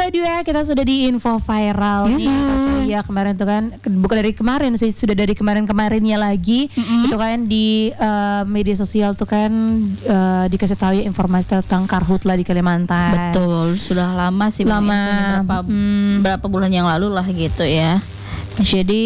Pro 2, kita sudah di info viral nih. Ya kemarin tuh kan, bukan dari kemarin sih, sudah dari kemarinnya lagi. Itu kan di media sosial tuh kan dikasih tahu ya informasi tentang karhutla di Kalimantan. Betul, sudah lama sih. Lama. Berapa bulan yang lalu lah gitu ya. Jadi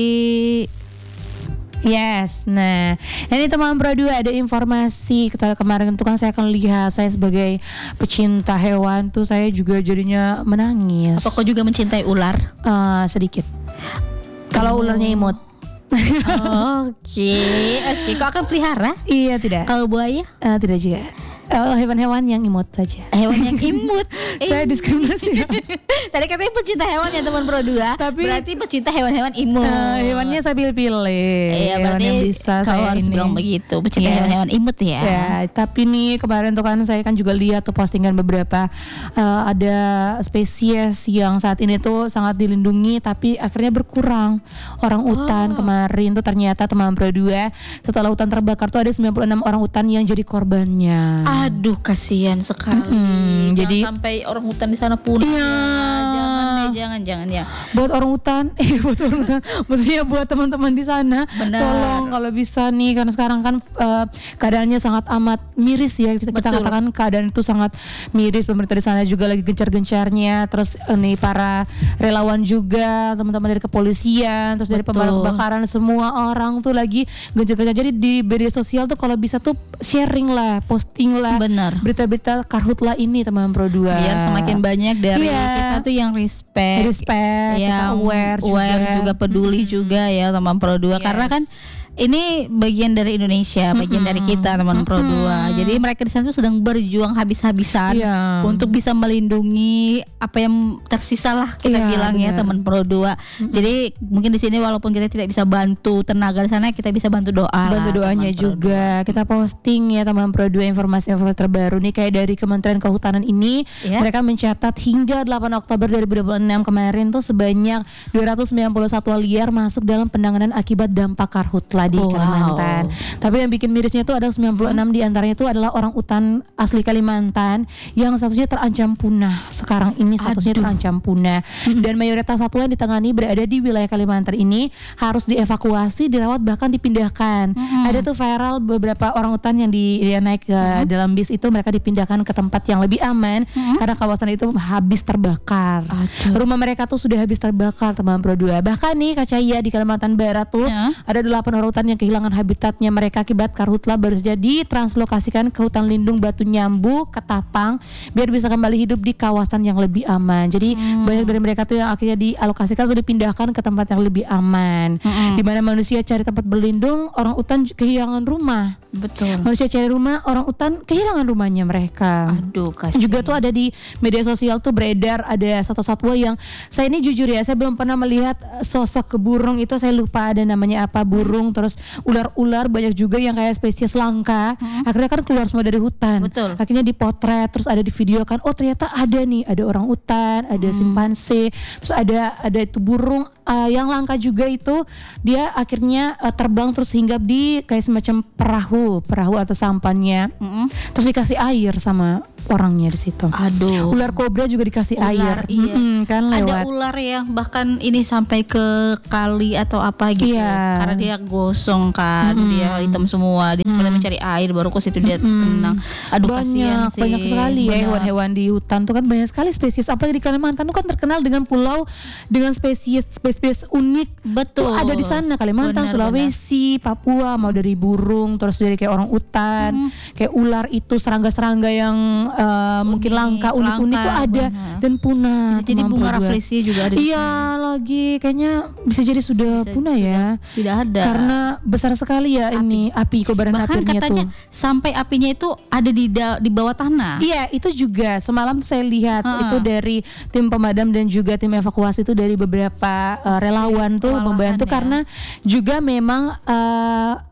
yes, nah ini teman Pro 2 ada informasi kemarin tuh kan saya akan lihat, saya sebagai pecinta hewan tuh saya juga jadinya menangis. apa kau juga mencintai ular? Sedikit. Kalau ularnya imut. Oke. Kau akan pelihara? Iya tidak. Kalau buaya? Tidak juga. Hewan-hewan yang imut saja. Hewan yang imut. Saya diskriminasi. Tadi katanya pecinta hewan ya teman Pro 2. Tapi berarti pecinta hewan-hewan imut. Hewannya saya pilih-pilih. Iya, berarti yang bisa kau saya harus ini bilang begitu, pecinta hewan-hewan imut ya. Ya, tapi nih kemarin tuh kan saya kan juga lihat tuh postingan beberapa ada spesies yang saat ini tuh sangat dilindungi tapi akhirnya berkurang. Orang utan kemarin tuh ternyata teman Pro 2 setelah hutan terbakar tuh ada 96 orang utan yang jadi korbannya. Aduh, kasihan sekali. Jadi sampai orang hutan di sana punah. Iya. Jangan ya. Buat orang hutan, maksudnya buat teman-teman di sana, Benar. tolong kalau bisa nih, karena sekarang kan keadaannya sangat amat miris ya, kita katakan keadaan itu sangat miris. Pemerintah di sana juga lagi gencar-gencarnya, terus nih para relawan juga, teman-teman dari kepolisian, terus dari pemadam kebakaran, semua orang tuh lagi gencar-gencar. Jadi di media sosial tuh kalau bisa tuh sharing lah, posting lah. Benar. Berita-berita karhutla ini teman Pro 2. Biar semakin banyak dari kita tuh yang respect, yang aware juga peduli juga ya teman Pro 2. Karena kan ini bagian dari Indonesia, bagian dari kita teman Pro 2. Jadi mereka di sana tuh sedang berjuang habis-habisan untuk bisa melindungi apa yang tersisa lah kita bilang ya teman Pro 2. Jadi mungkin di sini walaupun kita tidak bisa bantu tenaga di sana, kita bisa bantu doa. Bantu doanya juga. Kita posting ya teman Pro 2 informasi-informasi terbaru nih kayak dari Kementerian Kehutanan ini. Mereka mencatat hingga 8 Oktober 2026 kemarin tuh sebanyak 290 satwa liar masuk dalam penanganan akibat dampak karhutla di Kalimantan. Tapi yang bikin mirisnya itu ada 96 diantaranya itu adalah orang utan asli Kalimantan yang statusnya terancam punah. Sekarang ini statusnya terancam punah. Dan mayoritas satwa yang ditangani berada di wilayah Kalimantan ini harus dievakuasi, dirawat, bahkan dipindahkan. Ada tuh viral beberapa orang utan yang dia naik ke dalam bis itu, mereka dipindahkan ke tempat yang lebih aman karena kawasan itu habis terbakar. Rumah mereka tuh sudah habis terbakar teman Pro 2. Bahkan nih Kacaya di Kalimantan Barat tuh ada 8 orang utan yang kehilangan habitatnya mereka akibat karhutla, baru saja ditranslokasikan ke hutan lindung Batu Nyambu, Ketapang, biar bisa kembali hidup di kawasan yang lebih aman. Jadi banyak dari mereka tuh yang akhirnya dialokasikan atau dipindahkan ke tempat yang lebih aman. Di mana manusia cari tempat berlindung, orang utan kehilangan rumah. Betul. Manusia cari rumah, orang utan kehilangan rumahnya mereka. Aduh, kasihan. Juga tuh ada di media sosial tuh beredar ada satu satwa yang saya ini jujur ya, saya belum pernah melihat sosok burung itu, saya lupa ada namanya apa, burung, terus ular-ular banyak juga yang kayak spesies langka. Akhirnya kan keluar semua dari hutan. Betul. Akhirnya dipotret, terus ada di video kan, oh ternyata ada nih, ada orang utan, ada simpanse, terus ada itu burung yang langka juga itu, dia akhirnya terbang terus hinggap di kayak semacam perahu atau sampannya. Terus dikasih air sama orangnya di situ. Aduh. Ular kobra juga dikasih air. Iya. Kan lewat. Ada ular yang bahkan ini sampai ke kali atau apa gitu. Karena dia gosong kan, dia hitam semua. Dia sekali mencari air baru ke situ dia tenang. Aduh, kasihan sih. Banyak sekali ya hewan-hewan di hutan tuh kan, banyak sekali spesies. Apalagi di Kalimantan tuh kan terkenal dengan pulau dengan spesies unik. Betul. Tuh ada di sana Kalimantan, Sulawesi, Papua, mau dari burung, terus dari kayak orang utan, kayak ular itu, serangga-serangga yang mungkin langka, unik-unik tuh ada dan punah. Bisa jadi bunga rafflesia juga ada. Iya, lagi kayaknya bisa jadi sudah punah ya. Tidak ada. Karena besar sekali ya ini api, kobaran apinya tuh. Bahkan katanya sampai apinya itu ada di bawah tanah. Iya, itu juga semalam tuh saya lihat itu dari tim pemadam dan juga tim evakuasi itu dari beberapa relawan tuh membantu karena juga memang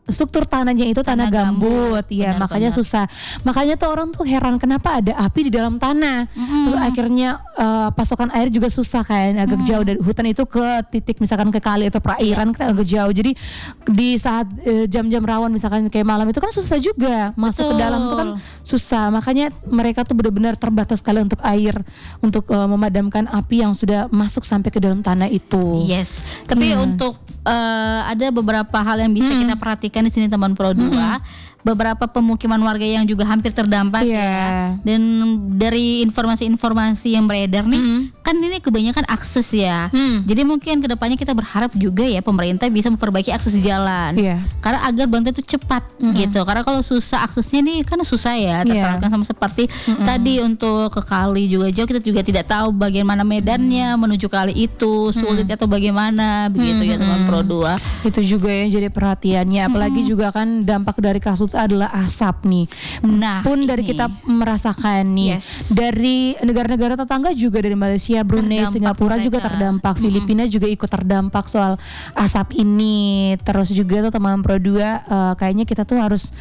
struktur tanahnya itu tanah gambut. Ya, makanya susah. Makanya tuh orang tuh heran kenapa ada api di dalam tanah. Terus akhirnya pasokan air juga susah kan, agak jauh dari hutan itu ke titik misalkan ke kali atau perairan kan agak jauh. Jadi di saat jam-jam rawan misalkan kayak malam itu kan susah juga masuk ke dalam itu kan susah. Makanya mereka tuh benar-benar terbatas sekali untuk air untuk memadamkan api yang sudah masuk sampai ke dalam tanah itu. Yes. Tapi untuk ada beberapa hal yang bisa kita perhatikan di sini teman Pro 2. Beberapa pemukiman warga yang juga hampir terdampak ya. Dan dari informasi-informasi yang beredar nih, kan ini kebanyakan akses ya. Jadi mungkin kedepannya kita berharap juga ya pemerintah bisa memperbaiki akses jalan. Karena agar bantuan itu cepat gitu. Karena kalau susah aksesnya nih kan susah ya. Tersalurkan sama seperti tadi untuk ke kali juga jauh, kita juga tidak tahu bagaimana medannya menuju kali itu, sulit atau bagaimana begitu ya teman Pro 2. Itu juga yang jadi perhatiannya. Apalagi juga kan dampak dari kasus adalah asap nih. Nah, pun dari kita merasakan nih. Dari negara-negara tetangga juga, dari Malaysia, Brunei, Singapura juga terdampak. Filipina juga ikut terdampak soal asap ini. Terus juga tuh teman Pro 2 kayaknya kita tuh harus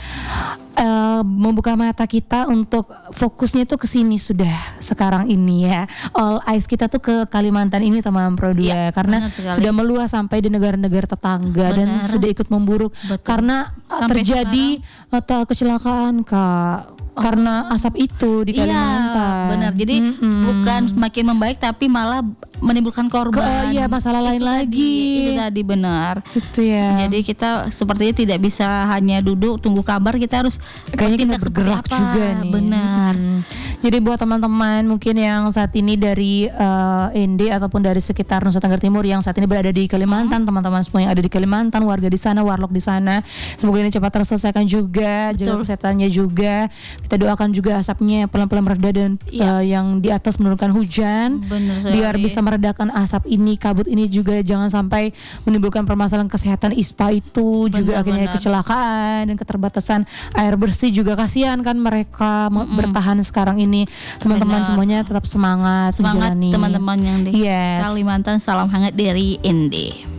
membuka mata kita untuk fokusnya tuh ke sini sudah sekarang ini ya. All eyes kita tuh ke Kalimantan ini teman Pro 2 karena sudah meluas sampai di negara-negara tetangga dan sudah ikut memburuk karena terjadi kecelakaan karena asap itu di Kalimantan. Benar. Jadi bukan semakin membaik tapi malah menimbulkan korban. Masalah lain lagi. Itu tadi benar. Itu ya. Jadi kita sepertinya tidak bisa hanya duduk tunggu kabar, kita harus kayaknya kita bergerak juga nih. Benar. Jadi buat teman-teman mungkin yang saat ini dari ND ataupun dari sekitar Nusa Tenggara Timur yang saat ini berada di Kalimantan, teman-teman semua yang ada di Kalimantan, warga di sana, warlock di sana, semoga ini cepat terselesaikan juga, jaga kesehatannya juga. Kita doakan juga asapnya pelan-pelan mereda dan yang di atas menurunkan hujan. Biar bisa meredakan asap ini, kabut ini juga jangan sampai menimbulkan permasalahan kesehatan ISPA itu, juga akhirnya kecelakaan dan keterbatasan air bersih juga. Kasihan kan mereka bertahan sekarang ini. Teman-teman semuanya tetap semangat menjalani. Teman-teman yang di Kalimantan, salam hangat dari ND.